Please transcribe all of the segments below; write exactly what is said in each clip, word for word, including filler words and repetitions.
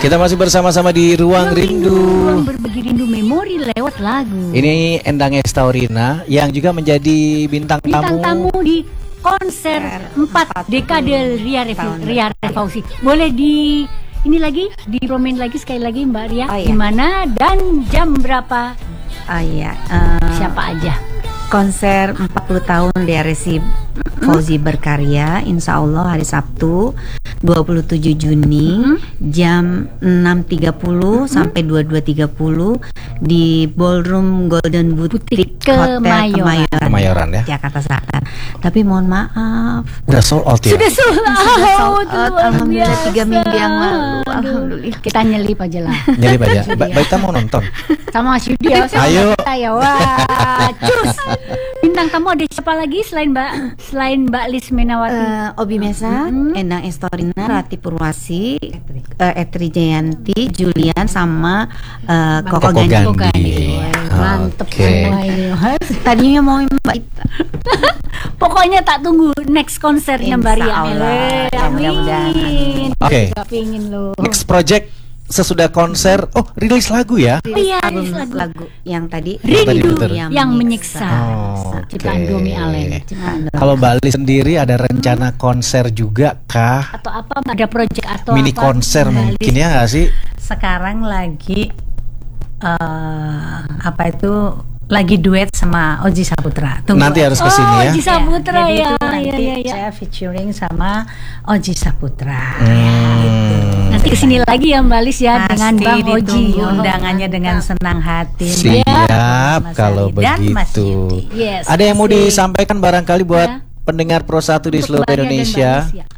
Kita masih bersama-sama di Ruang Rindu, Ruang berbagi rindu memori lewat lagu. Ini Endang Estaurina yang juga menjadi bintang, Bintang tamu tamu di konser empat dekade Ria Revi- Ria Fauzi. Boleh di ini lagi dipromen lagi sekali lagi Mbak Ria, Oh, iya. di mana dan jam berapa? Oh iya, eh, Siapa aja? konser empat puluh tahun D R S I Fauzi Berkarya, insya Allah hari Sabtu dua puluh tujuh Juni jam enam tiga puluh sampai dua puluh dua tiga puluh di Ballroom Golden Boutique Hotel Kemayoran. Kemayoran, Kemayoran ya. Jakarta Selatan. Tapi mohon maaf, Udah sold out ya. Sudah sold sudah sold out, out, luar alhamdulillah biasa. tiga minggu yang lalu. Aduh. Alhamdulillah. Kita nyelip aja lah. Jadi aja. Ba- Baik, kita mau nonton. Sama Mas Yudi ya. sama Ayo. kita ya. Wah, cus. Bintang tamu ada siapa lagi selain Mbak selain Mbak Lis Menawati? Eh, Obi Mesa, Endang Estorina, Rati Purwasi, eh, Etri Jayanti, Julian sama eh, Koko Koko Gandhi. Gandhi. Mantep Oke. semua ini. Tadinya mau Mbak Ita. Pokoknya tak tunggu next konsernya Mbak Ria. Insya Allah. Eh, Ya, mudah-mudahan. Amin. Oke. Gak pingin loh. Next project sesudah konser, oh rilis lagu ya. Oh iya, Album rilis lagu. lagu yang tadi Rindu Tadi yang menyiksa. Oh, Ciptaan oke. Domi Allen. Ciptaan Domi. Kalau Bali sendiri ada rencana konser juga kah? Atau apa? Ada project atau Mini apa? konser Mbak mungkin Lis? ya nggak sih? Sekarang lagi eh apa itu lagi duet sama Oji Saputra. Tunggu. Nanti harus ke sini Oh, ya. Oji Saputra Jadi ya. itu nanti Ya, ya, ya. saya featuring sama Oji Saputra. Hmm. Nanti kesini lagi ya Mbak Lis ya dengan Pasti Bang Oji. ditunggu Oh, undangannya dengan senang hati. Siap Mas kalau Ali dan Mas begitu. Yudi. Yes, Ada yang mau asik. disampaikan barangkali buat Ya. pendengar Pro satu di Untuk seluruh Mbak Ria dan Indonesia. Mbak Lis, ya.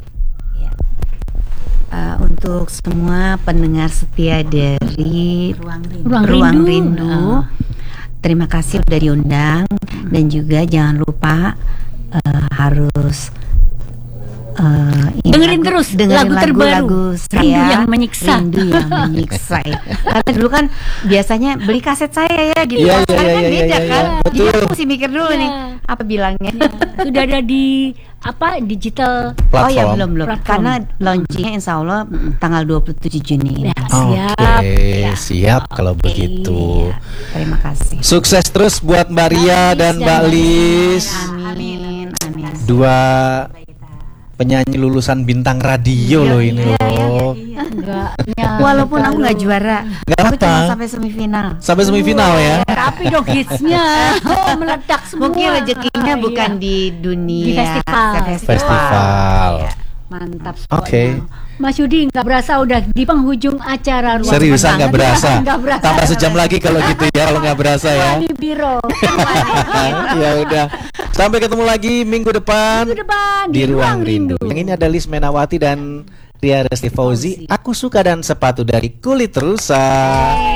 Eh, untuk semua pendengar setia dari Ruang Rindu. Ruang, Ruang Rindu. Rindu. Terima kasih udah diundang dan juga jangan lupa eh, harus eh, ini Dengerin terus lagu terbaru, saya, Rindu yang Menyiksa. Rindu yang menyiksa ya. Karena dulu kan biasanya beli kaset saya ya gitu. Iya, iya, Sekarang iya, kan iya, beda iya, kan. iya. Jadi Betul. aku mesti mikir dulu Iya. nih apa bilangnya. Sudah ada di apa digital Oh ya Platform. belum belum. Platform. Karena launchingnya insya Allah tanggal dua puluh tujuh Juni ini. ya, Oke, siap. Ya. siap kalau begitu. Terima kasih. Sukses terus buat Mbak Ria Lis dan dan Mbak Mbak Lis. Amin. Amin. Dua penyanyi lulusan bintang radio loh ini loh. Enggak. Walaupun aku nggak juara, Nggak aku cuma apa. sampai semifinal. Sampai semifinal ya. Tapi dong hitsnya oh, meledak semua. Mungkin rezekinya Ah, bukan iya. di dunia Di festival. Festival. Mantap. Oke. pokoknya. Mas Yudi nggak berasa udah di penghujung acara ruang Seriusan nggak Menang. berasa. Nggak berasa. Tambah sejam lagi kalau gitu ya, kalau nggak berasa ya. Di biro. Ya udah. Sampai ketemu lagi minggu depan Minggu depan di Ruang Rindu. Yang ini ada Lis Menawati dan Ria Resti Fauzi. Aku suka dan sepatu dari Kulit Rusa.